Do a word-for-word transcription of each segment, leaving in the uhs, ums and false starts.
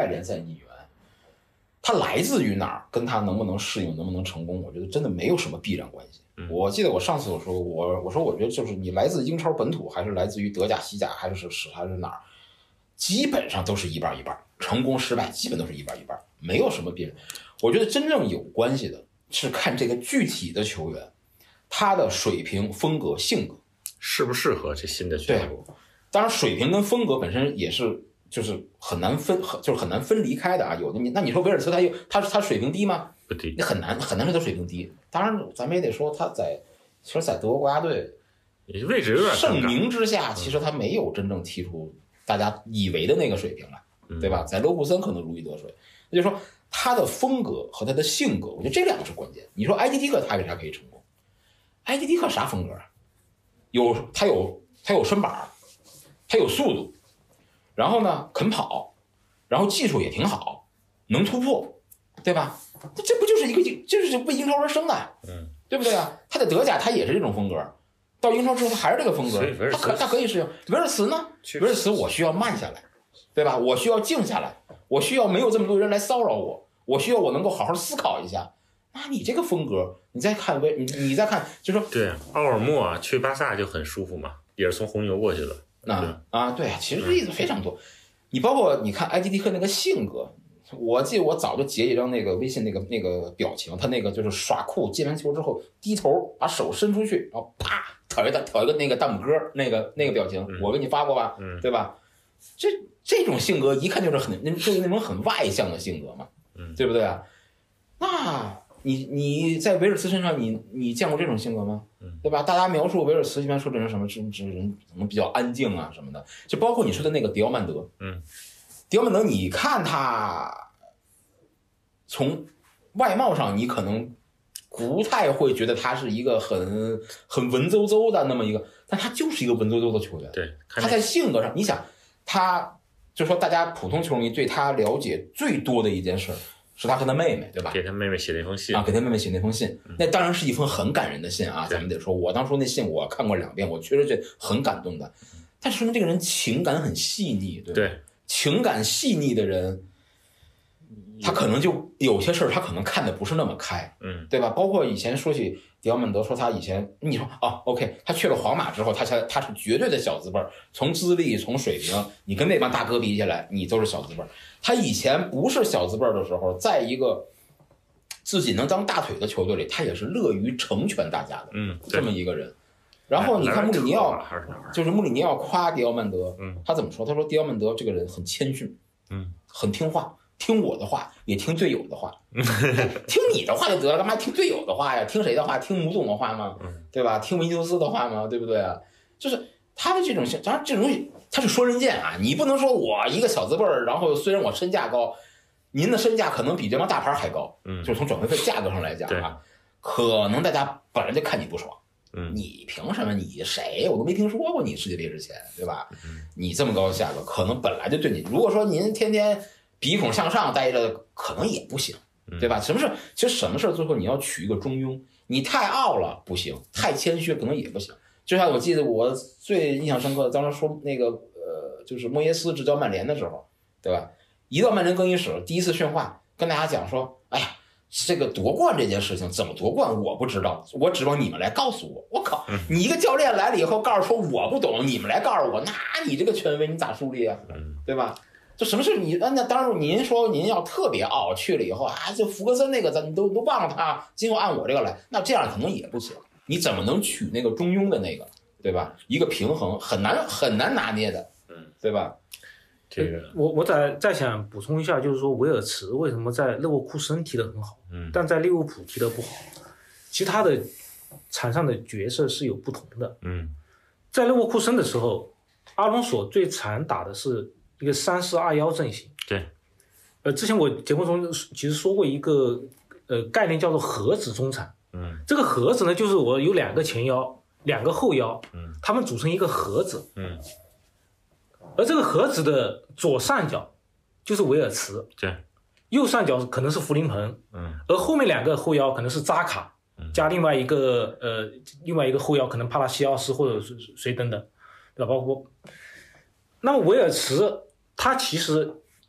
外联赛引援，他来自于哪儿，跟他能不能适应，能不能成功，我觉得真的没有什么必然关系。 嗯、 我记得我上次我说我我说我觉得就是你来自英超本土，还是来自于德甲、西甲，还是是还是哪儿，基本上都是一半一半，成功失败基本都是一半一半，没有什么必然。我觉得真正有关系的是看这个具体的球员，他的水平、风格、性格适不适合这新的俱乐部。 当然，水平跟风格本身也是。就是很难分，就是很难分离开的啊。有的你，那你说维尔茨他有他他水平低吗？ 不低， 你很难很难说他水平低。当然，咱们也得说他在，其实，在德国国家队位置有点盛名之下，其实他没有真正踢出大家以为的那个水平来， 嗯、 对吧？在勒库森可能如鱼得水，也就是说他的风格和他的性格，我觉得这两个是关键。你说埃迪迪克他为啥可以成功？埃迪迪克啥风格啊？有他有他有身板，他有速度。然后呢，肯跑，然后技术也挺好，能突破，对吧？这这不就是一个，就是为英超而生的， 嗯， 对不对啊？他在德甲他也是这种风格，到英超之后他还是这个风格，他可他可以适应。维尔茨呢？维尔茨我需要慢下来，对吧？我需要静下来，我需要没有这么多人来骚扰我，我需要我能够好好思考一下。那你这个风格，你再看维，你你再看，就是说， 对，奥尔莫啊，去巴萨就很舒服嘛，也是从红牛过去的。 那啊，对，其实例子非常多。你包括你看埃迪迪克那个性格，我记得我早就截一张那个微信那个那个表情，他那个就是耍酷，接完球之后低头把手伸出去，然后啪挑一个挑一个那个大拇哥，那个那个表情，我给你发过吧， 嗯、 对吧？这这种性格一看就是很就是那种很外向的性格嘛， 嗯、 对不对啊？那你你在维尔茨身上你，你你见过这种性格吗？对吧？大家描述维尔茨一般说这人什么，这这人可能比较安静啊什么的，就包括你说的那个迪奥曼德， 嗯， 迪奥曼德，你看他从外貌上，你可能不太会觉得他是一个很很文绉绉的那么一个，但他就是一个文绉绉的球员。 对， 他在性格上，你想，他就说大家普通球迷对他了解最多的一件事。是他和他妹妹，对吧？ 给他妹妹写了一封信啊，给他妹妹写那封信， 嗯、 那当然是一封很感人的信啊。咱们得说，我当初那信我看过两遍，我确实觉得很感动的。但是说明这个人情感很细腻，对吧？ 对， 情感细腻的人，他可能就有些事儿他可能看的不是那么开， 嗯， 对吧？包括以前说起迪奥曼德，说他以前你说哦 ，OK， 他去了皇马之后，他才他是绝对的小资辈儿，从资历从水平，你跟那帮大哥比起来，你都是小资辈儿。他以前不是小资辈儿的时候，在一个自己能当大腿的球队里，他也是乐于成全大家的， 嗯， 这么一个人。然后你看穆里尼奥，就是穆里尼奥夸迪奥曼德， 嗯， 他怎么说？他说迪奥曼德这个人很谦逊， 嗯， 很听话，听我的话，也听队友的话，听你的话就得了，干嘛听队友的话呀？听谁的话？听吴总的话吗？对吧？听维尼修斯的话吗？对不对啊？就是他的这种性，当然这种东西他是说人见啊，你不能说我一个小资辈儿，然后虽然我身价高，您的身价可能比这帮大牌还高， 嗯， 就是从转会费价格上来讲啊，可能大家本来就看你不爽。 嗯， 你凭什么？你谁？我都没听说过你世界杯之前，对吧？嗯、你这么高的价格，可能本来就对你。如果说您天天鼻孔向上待着，可能也不行，对吧？什么事？其实什么事最后你要取一个中庸。你太傲了不行，太谦虚可能也不行。就像我记得我最印象深刻的，当时说那个呃，就是莫耶斯执教曼联的时候，对吧？一到曼联更衣室，第一次训话，跟大家讲说，哎呀。这个夺冠这件事情怎么夺冠我不知道，我指望你们来告诉我。我靠，你一个教练来了以后告诉说我不懂，你们来告诉我，那你这个权威你咋树立啊？对吧？就什么事你那当然您说您要特别傲，去了以后啊，就福格森那个咱你都都忘了他，今后按我这个来，那这样可能也不行。你怎么能取那个中庸的那个，对吧？一个平衡很难很难拿捏的，对吧？ 这个我我再再想补充一下，就是说维尔茨为什么在勒沃库森踢得很好， 嗯， 但在利物浦踢得不好？其他的场上的角色是有不同的， 嗯， 在勒沃库森的时候，阿隆索最常打的是一个三四二幺阵型， 对， 呃，之前我节目中其实说过一个呃概念叫做盒子中场， 嗯， 这个盒子呢，就是我有两个前腰，两个后腰， 嗯， 他们组成一个盒子， 嗯。 而这个盒子的左上角就是维尔茨， 对， 右上角可能是弗林彭， 嗯， 而后面两个后腰可能是扎卡， 嗯、 加另外一个呃另外一个后腰可能帕拉西奥斯或者是谁等等，对吧？包括那么维尔茨他其实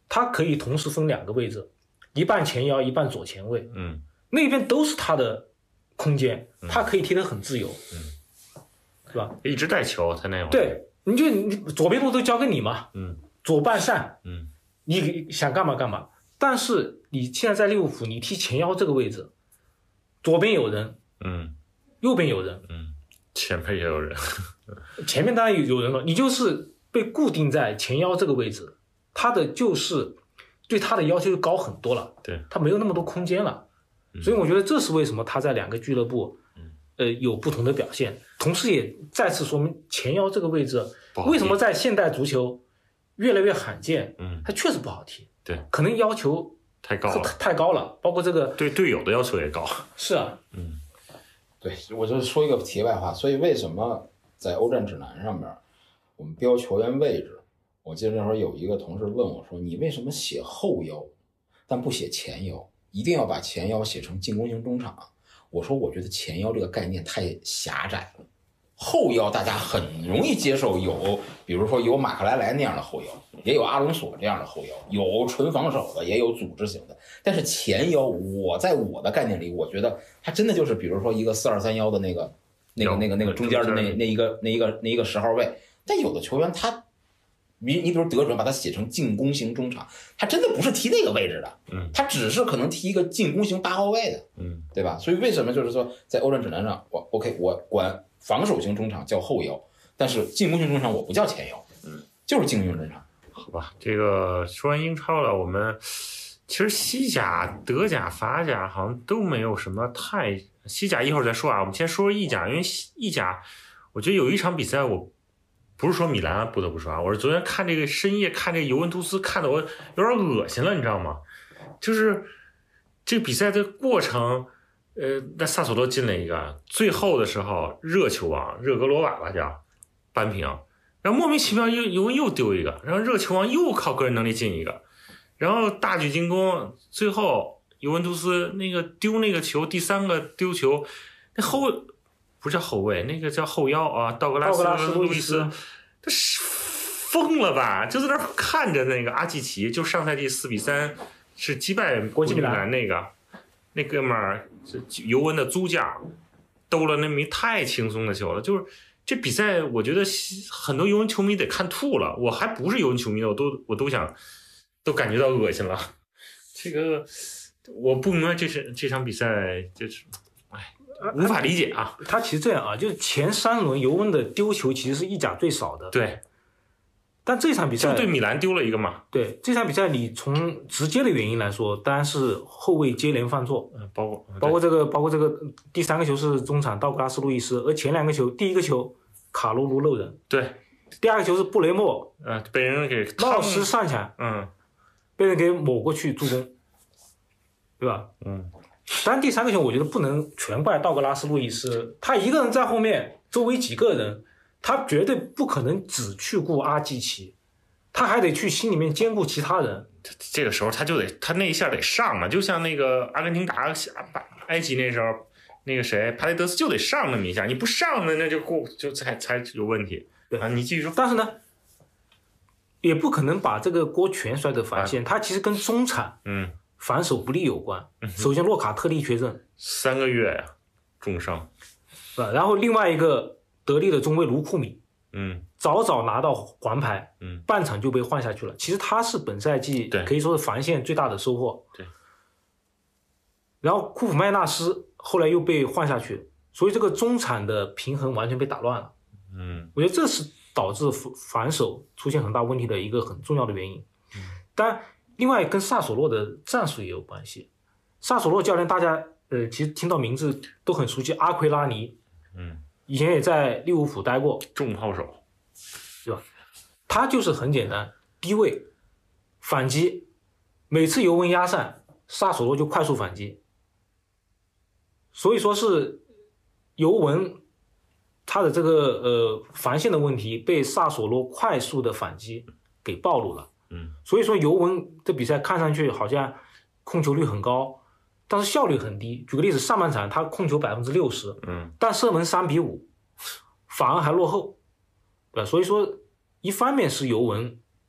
他可以同时分两个位置，一半前腰，一半左前卫， 嗯， 那边都是他的空间，他可以踢得很自由， 嗯， 是吧？ 一直带球，他那会儿， 对，你就你左边路都交给你嘛， 嗯， 左半扇， 嗯， 你想干嘛干嘛。但是你现在在利物浦，你踢前腰这个位置，左边有人， 嗯， 右边有人， 嗯，前面也有人， 前面当然有人了，你就是被固定在前腰这个位置，他的就是对他的要求就高很多了， 对， 他没有那么多空间了，所以我觉得这是为什么他在两个俱乐部，呃，有不同的表现，同时也再次说明前腰这个位置为什么在现代足球越来越罕见， 嗯， 它确实不好踢， 对， 可能要求太高了， 太高了，包括这个对队友的要求也高， 是啊， 嗯， 对，我就说一个题外话，所以为什么在欧战指南上面，我们标球员位置，我记得那会儿有一个同事问我说，你为什么写后腰，但不写前腰，一定要把前腰写成进攻型中场？我说，我觉得前腰这个概念太狭窄了，后腰大家很容易接受有，比如说有马克莱莱那样的后腰，也有阿隆索这样的后腰，有纯防守的，也有组织型的。但是前腰，我在我的概念里，我觉得它真的就是，比如说一个四二三幺的那个、那个、那个、那个中间的那那一个、那一个、那一个十号位。但有的球员他，你你比如德准把它写成进攻型中场，他真的不是踢那个位置的， 嗯， 他只是可能踢一个进攻型八号位的， 嗯， 对吧？所以为什么就是说在欧战指南上，我 OK 我管防守型中场叫后腰，但是进攻型中场我不叫前腰， 嗯， 就是进攻型中场。 好吧，这个说完英超了，我们其实西甲、德甲、法甲好像都没有什么太，西甲一会儿再说啊，我们先说说意甲，因为意甲我觉得有一场比赛我。不是说米兰不得不说啊，我是昨天看这个深夜看这个尤文图斯，看得我有点恶心了，你知道吗？就是这个比赛的过程，呃，那萨索洛进了一个，最后的时候热球王热格罗瓦吧叫扳平，然后莫名其妙又尤文又丢一个，然后热球王又靠个人能力进一个，然后大举进攻，最后尤文图斯那个丢那个球，第三个丢球，那后。不叫后卫，那个叫后腰啊，道格拉斯·路易斯，他是疯了吧？就在那看着那个阿基奇，就上赛季四比三是击败国际米兰那个，那哥们儿尤文的租价，兜了那么一太轻松的球了。就是这比赛，我觉得很多尤文球迷得看吐了。我还不是尤文球迷的，我都我都想都感觉到恶心了。这个我不明白，这是这场比赛就是。无法理解啊！ 他其实这样啊，就是前三轮尤文的丢球其实是意甲最少的。 对， 但这场比赛就对米兰丢了一个嘛。 对，这场比赛你从直接的原因来说，当然是后卫接连犯错， 嗯，包括包括这个，包括这个第三个球是中场道格拉斯·路易斯，而前两个球，第一个球卡罗卢漏人， 对， 第二个球是布雷默， 嗯、呃，被人给冒失上抢， 嗯， 被人给抹过去助攻，对吧？ 嗯。 当然，第三个球我觉得不能全怪道格拉斯·路易斯，他一个人在后面，周围几个人，他绝对不可能只去顾阿基奇，他还得去心里面兼顾其他人。 这个时候他就得，他那一下得上啊，就像那个阿根廷打埃及那时候，那个谁帕雷德斯就得上那么一下，你不上呢，那就过就才才有问题。 对啊，你继续说。 但是呢，也不可能把这个锅全甩给防线，他其实跟中场， 嗯。 防守不利有关。首先，洛卡特利缺阵， 三个月呀，重伤。 然后另外一个得力的中卫卢库米， 嗯， 早早拿到黄牌， 嗯， 半场就被换下去了。其实他是本赛季可以说是防线最大的收获。 对。 然后库普麦纳斯后来又被换下去，所以这个中场的平衡完全被打乱了。 嗯， 我觉得这是导致防守出现很大问题的一个很重要的原因。 嗯， 当然。另外，跟萨索洛的战术也有关系。萨索洛教练，大家呃，其实听到名字都很熟悉，阿奎拉尼， 嗯， 以前也在利物浦待过， 重炮手， 对吧？他就是很简单，低位反击，每次尤文压上，萨索洛就快速反击。所以说是尤文他的这个呃防线的问题被萨索洛快速的反击给暴露了。 嗯， 所以说尤文这比赛看上去好像控球率很高，但是效率很低。举个例子，上半场他控球百分之六十， 嗯， 但射门三比五，反而还落后，对吧？所以说，一方面是尤文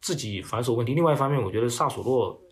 自己反手问题。另外一方面，我觉得萨索洛